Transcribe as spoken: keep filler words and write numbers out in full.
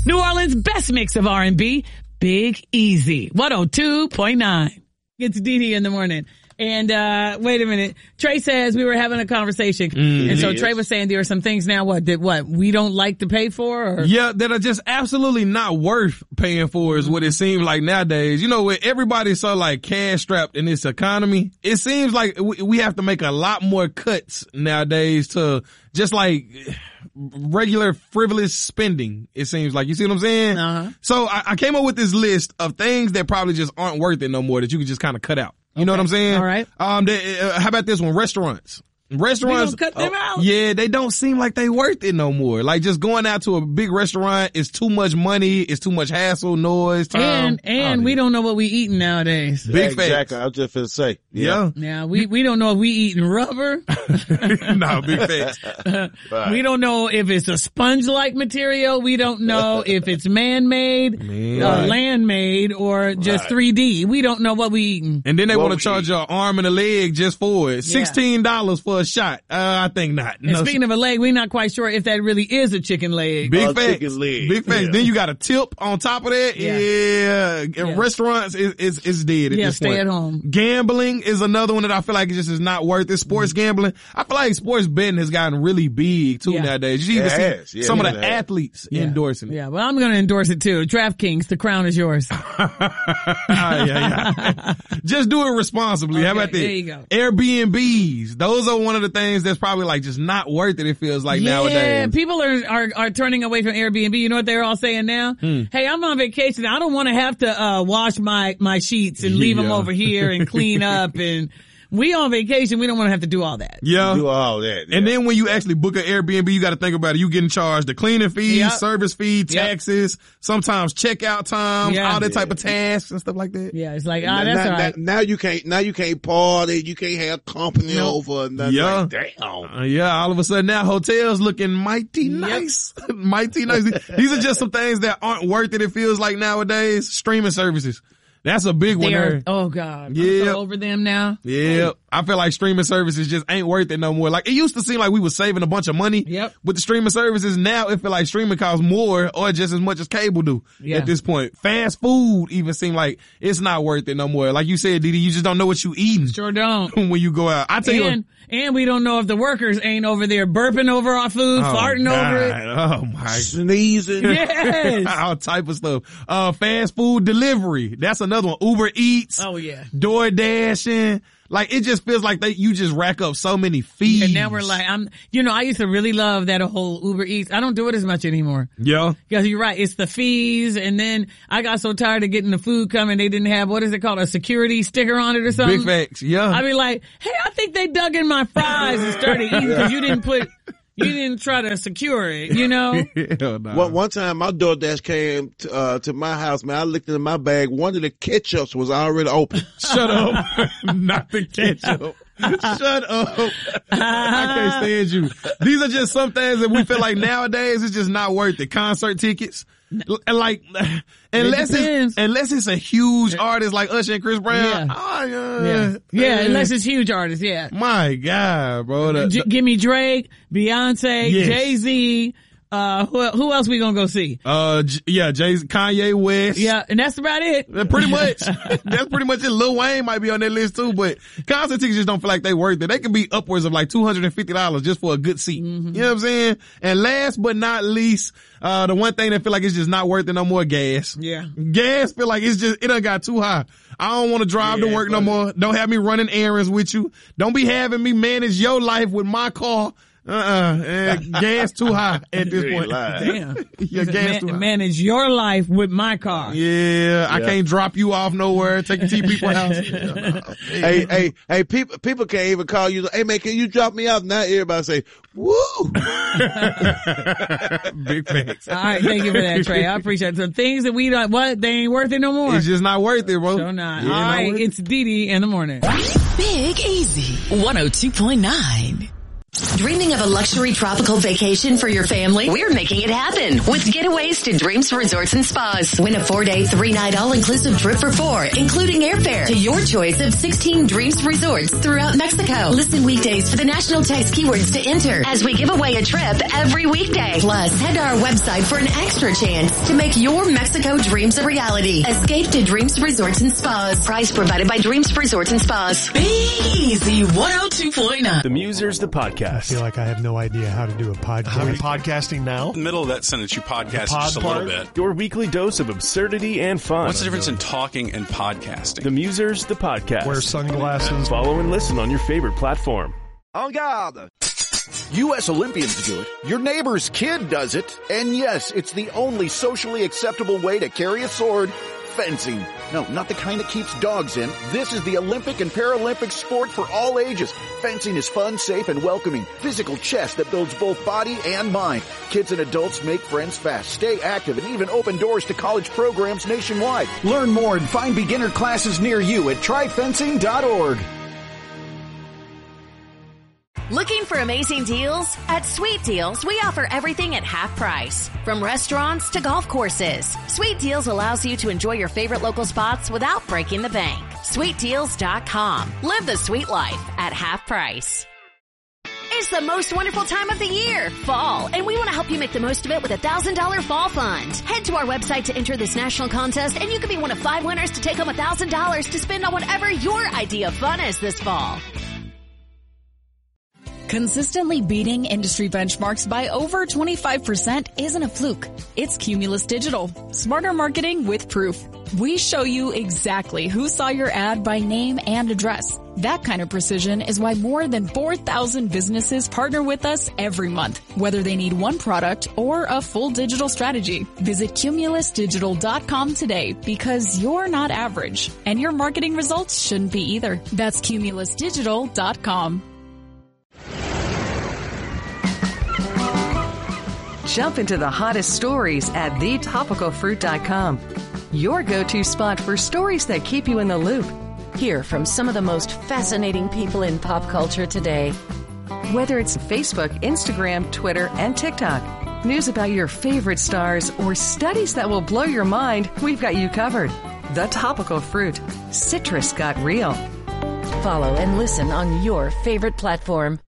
New Orleans' best mix of R and B, Big Easy, one oh two point nine. It's Dee Dee in the morning. And, uh, wait a minute. Trey says we were having a conversation. Mm, and so Trey was saying there are some things now, what, that what, we don't like to pay for? Or? Yeah, that are just absolutely not worth paying for is what it seems like nowadays. You know, with everybody's so like cash strapped in this economy, it seems like we, we have to make a lot more cuts nowadays to just like regular frivolous spending, it seems like. You see what I'm saying? Uh-huh. So I, I came up with this list of things that probably just aren't worth it no more that you can just kind of cut out. You okay. know what I'm saying? All right. Um, they, uh, how about this one? Restaurants. Restaurants. We gonna cut them uh, out? Yeah, they don't seem like they worth it no more. Like just going out to a big restaurant is too much money. It's too much hassle, noise, time. And, and we don't know what we eating nowadays. Big yeah, facts. Exactly. I was just finna say. Yeah. Yeah. We, we don't know if we eating rubber. No, big facts. Right. We don't know if it's a sponge-like material. We don't know if it's man-made, Man. uh, land-made, or just right. three D. We don't know what we eating. And then they want to charge you an arm and a leg just for it. sixteen dollars yeah. for a shot. Uh, I think not. And no. speaking of a leg, we're not quite sure if that really is a chicken leg. Big oh, facts. Chicken leg. Big facts. Yeah. Then you got a tip on top of that. Yeah. yeah. yeah. Restaurants is, is, is dead at yeah, this stay point. at home. Gambling is another one that I feel like it just is not worth it. Sports gambling. I feel like sports betting has gotten really big too yeah. nowadays. You even it see yeah, some of the has. athletes yeah. endorsing it. Yeah. Well, I'm going to endorse it too. DraftKings, the crown is yours. yeah, yeah. Just do it responsibly. Okay, How about that? There you go. Airbnbs. Those are one of the things that's probably like just not worth it. It feels like yeah, nowadays. Yeah, people are, are, are turning away from Airbnb. You know what they're all saying now? Hmm. Hey, I'm on vacation. I don't want to have to, uh, wash my, my sheets and leave yeah. them over here and clean up and, we on vacation, we don't want to have to do all that. Yeah. Do all that. Yeah. And then when you actually book an Airbnb, you got to think about it. You getting charged the cleaning fees, yep. service fee, taxes, yep. sometimes checkout times, yeah. all that type of tasks and stuff like that. Yeah, it's like, ah, oh, that's now, all right. Now, now you can't, now you can't party, you can't have company nope. over and nothing yeah. like damn. Uh, yeah, all of a sudden now hotels looking mighty nice. Yep. mighty nice. These are just some things that aren't worth it, it feels like nowadays. Streaming services. That's a big one there. Oh God. Yeah. I'm so over them now. Yeah. I feel like streaming services just ain't worth it no more. Like it used to seem like we were saving a bunch of money. Yep. With the streaming services now, it feel like streaming costs more or just as much as cable do yeah. at this point. Fast food even seem like it's not worth it no more. Like you said, Dee Dee, you just don't know what you eating. Sure don't. When you go out. I tell and, you. And we don't know if the workers ain't over there burping over our food, oh, farting God. over it. Oh my. Sneezing. Yes. All type of stuff. Uh, fast food delivery. That's another one. Uber Eats. Oh yeah. DoorDashing. Like, it just feels like they, you just rack up so many fees. And now we're like, I'm, you know, I used to really love that whole Uber Eats. I don't do it as much anymore. Yeah. Because you're right. It's the fees. And then I got so tired of getting the food coming. They didn't have, what is it called? A security sticker on it or something. Big facts. Yeah. I'd be like, hey, I think they dug in my fries and started eating because you didn't put, you didn't try to secure it, you know? Hell no. One, one time my DoorDash came to, uh, to my house, man. I looked in my bag. One of the ketchups was already open. Shut up. Not the ketchup. Shut up. I can't stand you. These are just some things that we feel like nowadays it's just not worth it. Concert tickets. Like, unless it it's, unless it's a huge artist like Usher and Chris Brown. Yeah. Oh, yeah. Yeah. yeah, unless it's huge artists, yeah. My God, bro. The, J- give me Drake, Beyonce, yes. Jay-Z. Uh, who, who else we gonna go see? Uh, J- yeah, Jay, Kanye West. Yeah, and that's about it. Pretty much. That's pretty much it. Lil Wayne might be on that list too, but concert tickets just don't feel like they worth it. They can be upwards of like two hundred fifty dollars just for a good seat. Mm-hmm. You know what I'm saying? And last but not least, uh, the one thing that feel like it's just not worth it no more, gas. Yeah. Gas feel like it's just, it done got too high. I don't want to drive yeah, to work no more. Don't have me running errands with you. Don't be having me manage your life with my car. Uh-uh. Eh, gas too high at this point. Damn. Your gas man, too high. Manage your life with my car. Yeah, yeah. I can't drop you off nowhere. Take you to people's house. hey, hey, hey, people, people can't even call you. Hey, man, can you drop me off? Now everybody say, woo. Big facts. All right. Thank you for that, Trey. I appreciate it. So things that we don't, what? They ain't worth it no more. It's just not worth it, bro. So not. Yeah, All right. It. It's Dee Dee in the morning. Big Easy. one oh two point nine. Dreaming of a luxury tropical vacation for your family? We're making it happen with Getaways to Dreams Resorts and Spas. Win a four-day, three-night all-inclusive trip for four, including airfare to your choice of sixteen Dreams Resorts throughout Mexico. Listen weekdays for the national text keywords to enter as we give away a trip every weekday. Plus, head to our website for an extra chance to make your Mexico dreams a reality. Escape to Dreams Resorts and Spas. Price provided by Dreams Resorts and Spas. Be Easy one oh two point nine. The Musers, the podcast. I feel like I have no idea how to do a podcast. How are you podcasting now? In the middle of that sentence, you podcast pod just a part? little bit. Your weekly dose of absurdity and fun. What's the difference in talking and podcasting? The Musers, the podcast. Wear sunglasses. Follow and listen on your favorite platform. En garde! U S Olympians do it. Your neighbor's kid does it. And yes, it's the only socially acceptable way to carry a sword. Fencing. No, not the kind that keeps dogs in. This is the Olympic and Paralympic sport for all ages. Fencing is fun, safe, and welcoming. Physical chess that builds both body and mind. Kids and adults make friends fast, stay active, and even open doors to college programs nationwide. Learn more and find beginner classes near you at try fencing dot org. Looking for amazing deals? At Sweet Deals, we offer everything at half price. From restaurants to golf courses, Sweet Deals allows you to enjoy your favorite local spots without breaking the bank. sweet deals dot com. Live the sweet life at half price. It's the most wonderful time of the year, fall, and we want to help you make the most of it with a one thousand dollars fall fund. Head to our website to enter this national contest, and you could be one of five winners to take home one thousand dollars to spend on whatever your idea of fun is this fall. Consistently beating industry benchmarks by over twenty-five percent isn't a fluke. It's Cumulus Digital. Smarter marketing with proof. We show you exactly who saw your ad by name and address. That kind of precision is why more than four thousand businesses partner with us every month, whether they need one product or a full digital strategy. Visit cumulus digital dot com today because you're not average, and your marketing results shouldn't be either. That's cumulus digital dot com. Jump into the hottest stories at the topical fruit dot com. Your go-to spot for stories that keep you in the loop. Hear from some of the most fascinating people in pop culture today. Whether it's Facebook, Instagram, Twitter, and TikTok, news about your favorite stars, or studies that will blow your mind, we've got you covered. The Topical Fruit. Citrus got real. Follow and listen on your favorite platform.